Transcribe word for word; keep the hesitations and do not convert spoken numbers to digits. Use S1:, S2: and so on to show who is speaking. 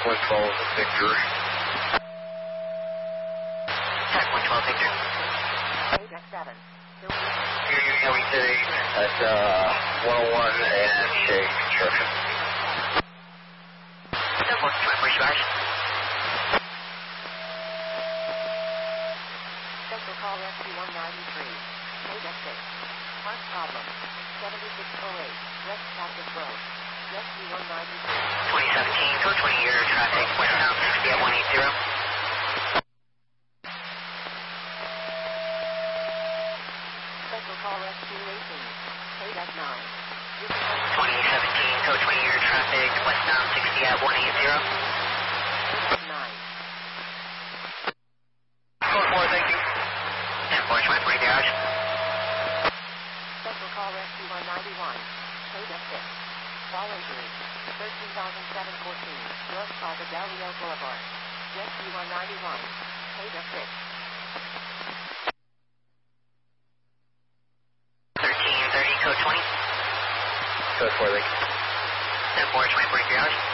S1: one twelve, Victor.
S2: Tech one twelve, Victor.
S3: Deck seven.
S1: Union County City at uh, one oh one and Shea Construction.
S2: ten four, try for Splash.
S3: Central call rescue one ninety-three. Deck six. Park problem. seventy-six oh eight. West Cactus Road. Rescue one ninety-three.
S2: twenty seventeen, code twenty year traffic, westbound sixty at one eighty.
S3: Central call rescue eighteen. Deck nine.
S2: twenty seventeen, code twenty year traffic, westbound sixty at one eighty.
S3: Deck nine.
S1: Code four, thank you.
S2: ten four, try for garage.
S3: Central call rescue one ninety-one. Deck six. Fall injury. thirteen thousand seven hundred fourteen. North Plaza Del Rio Boulevard. Rescue one ninety-one. Deck six.
S2: thirteen thirty, code twenty.
S1: Code four, thank you.
S2: ten four, try for garage.